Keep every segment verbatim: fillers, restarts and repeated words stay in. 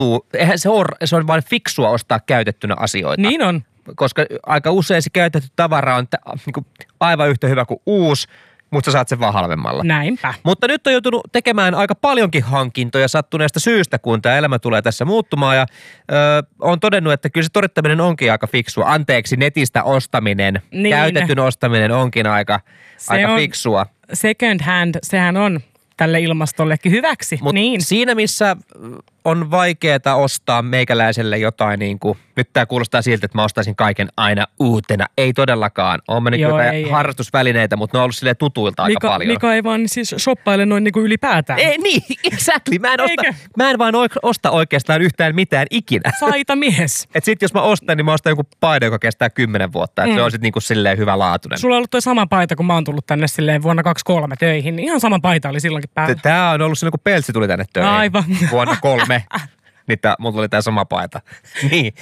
tuntuu, eihän se ole, se on vain fiksua ostaa käytettynä asioita. Niin on. Koska aika usein se käytetty tavara on t- niin kuin aivan yhtä hyvä kuin uusi, mutta sä saat sen vaan halvemmalla. Näinpä. Mutta nyt on joutunut tekemään aika paljonkin hankintoja sattuneesta syystä, kun tämä elämä tulee tässä muuttumaan. Ja ö, on todennut, että kyllä se torittaminen onkin aika fiksua. Anteeksi, netistä ostaminen, niin. Käytetyn ostaminen onkin aika, aika on fiksua. Second hand, sehän on tälle ilmastollekin hyväksi. Mutta niin. siinä, missä on vaikeaa ostaa meikäläiselle jotain niin kuin, nyt tämä kuulostaa siltä, että mä ostaisin kaiken aina uutena. Ei todellakaan. Oon mennyt Joo, jotain ei, harrastusvälineitä, mutta ne on ollut silleen tutuilta Mika, aika paljon. Mika ei vaan siis shoppaile noin niin kuin ylipäätään. Ei niin, exactly. Mä en, osta, mä en vaan osta oikeastaan yhtään mitään ikinä. Saita mies. Et sit jos mä ostan, niin mä ostan joku paita, joka kestää kymmenen vuotta. Että mm. se on sit niinku silleen hyvä laatuinen. Sulla on ollut toi sama paita, kun mä oon tullut tänne silleen vuonna kaksikymmentäkolme töihin. Ihan sama paita oli silloinkin päällä. Tää on ollut silloin, kun Peltsi tuli tänne töihin. Aivan. Vuonna kolme. Niin tää, mulla oli tää sama paita. Niin.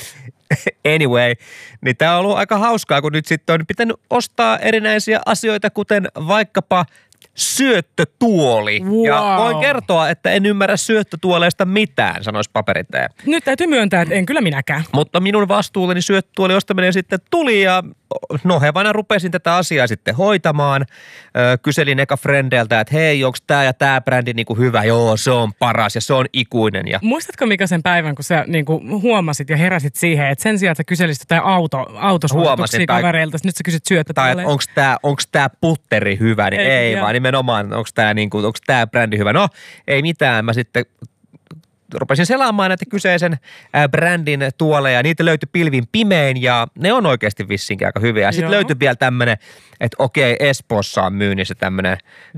Anyway, niin tää on ollut aika hauskaa, kun nyt sitten on pitänyt ostaa erinäisiä asioita, kuten vaikkapa syöttötuoli. Wow. Ja voin kertoa, että en ymmärrä syöttötuoleista mitään, sanoisi paperitee. Nyt täytyy myöntää, että en kyllä minäkään. Mutta minun vastuulleni syöttötuoli ostaminen sitten tuli ja nohevana rupesin tätä asiaa sitten hoitamaan. Öö, kyselin eka frendeiltä, että hei, onko tämä ja tämä brändi niinku hyvä? Joo, se on paras ja se on ikuinen. Ja muistatko Mika sen päivän, kun sä niinku huomasit ja heräsit siihen, että sen sijaan, että sä kyselisit jotain auto, autosuosituksia kavereilta, nyt sä kysyt syöttötuoleja. Tai onko tämä onks tää putteri hyvä, niin ei, ei vaan nimenomaan, onko tämä niinku, onks tää brändi hyvä. No, ei mitään, mä sitten rupesin selaamaan näitä kyseisen ää, brändin tuoleja. Niitä löytyi pilvin pimein ja ne on oikeasti vissinkin aika hyviä. Ja sitten löytyi vielä tämmöinen, että okei, Espoossa on myynnissä tämmöinen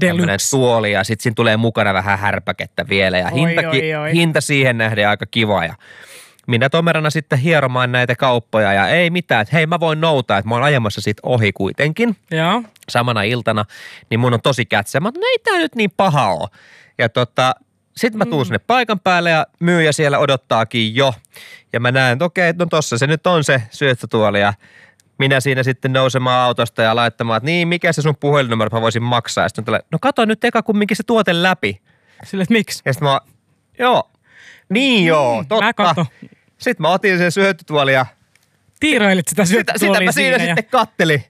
tuoli ja sitten siinä tulee mukana vähän härpäkettä vielä. Ja oi, hintakin, oi, oi. hinta siihen nähden aika kiva. Ja minä tomerana sitten hieromaan näitä kauppoja ja ei mitään, että hei mä voin noutaa, että mä oon ajamassa siitä ohi kuitenkin. Joo. Samana iltana, niin mun on tosi kätsä. Mä no ei tää nyt niin paha ole. Ja tota... Sitten mä tuun sinne paikan päälle ja myyjä siellä odottaakin jo. Ja mä näen, että okei, no tossa se nyt on se syöttötuoli. Ja minä siinä sitten nousemaan autosta ja laittamaan, että niin, mikä se sun puhelinnumero, että mä voisin maksaa. Ja sitten tällä, no kato nyt eka kumminkin se tuote läpi. Sille, että miksi? Ja sitten mä, joo, niin joo, totta. Mä katso. Sitten mä otin sen syöttötuoli ja tiiroilit sitä syöttötuolia sitä mä siinä, siinä ja... sitten kattelin.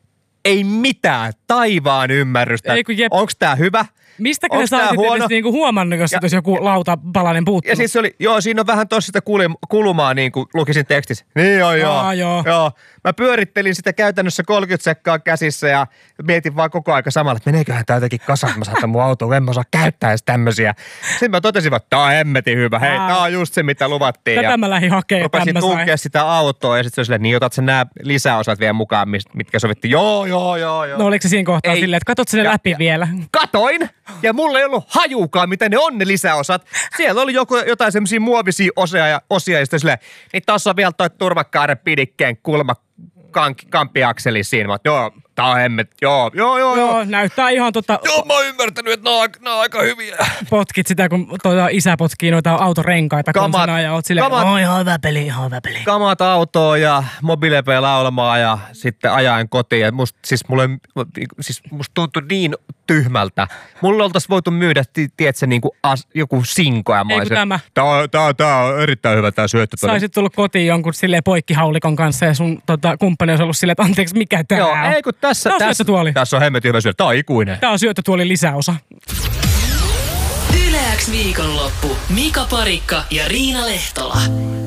Ei mitään taivaan ymmärrystä. Onko tää hyvä? Mistäkö ne sä olisit edes niinku huomannut, jos olisi joku lautapalanen puuttunut? Ja siis se oli, joo, siinä on vähän tossa sitä kulumaa, niin kuin lukisin tekstissä. Niin joo, joo. Aa, joo. joo. Mä pyörittelin sitä käytännössä kolmekymmentä sekkaa käsissä ja mietin vaan koko aika samalla, että meneeköhän tää jotenkin kasaan, mä saatan mun autoon, en mä osaa käyttää edes tämmösiä. Sitten mä totesin, että tää on hemmetin hyvä, hei, tää on just se, mitä luvattiin. Tätä ja mä lähdin hakemaan, rupesin tunkea sitä autoa ja sitten se oli silleen, niin otat sä nää lisäosat vielä mukaan, mitkä sovittiin. Joo, joo, joo, joo. No oliko se siinä kohtaa ei. Silleen, että katot sen läpi ja, vielä? Katoin ja mulla ei ollut hajuukaan, mitä ne on ne lisäosat. Siellä oli joku, jotain semmosia muovisia osia ja osia ja sitten silleen, niin tossa on vielä toi turvakaaren pidikkeen kulma kamppiakseli siinä. Mä oon, joo, tää on hemmet, joo, joo, joo. Joo, näyttää ihan tota... Joo, mä oon ymmärtänyt, että nää on, nää on aika hyviä. Potkit sitä, kun tuota isä potkii noita autorenkaita konsana ja oot silleen, kamat, oh, ihan hyvä peli, ihan hyvä peli. Kamat autoa ja mobiilepeä laulamaan ja sitten ajaen kotiin. Ja musta, siis mulle, siis musta tuntui niin tyhmältä. Mulla oltais voitu myydä, tiedätkö, niin kuin as, joku sinko ja mä olisin, tämä. Tää on, tää, tää on erittäin hyvä tää syöttö. Saisit tullut kotiin jonkun silleen poikkihaulikon kanssa ja sun tota, kumppani olisi ollut silleen, että anteeksi, mikä tää Joo, on? ei kun tässä, tää on tässä, tässä on hemmetin hyvä syöttö. Tää on ikuinen. Tää on syöttötuolin lisäosa. Yle X viikonloppu. Mika Parikka ja Riina Lehtola.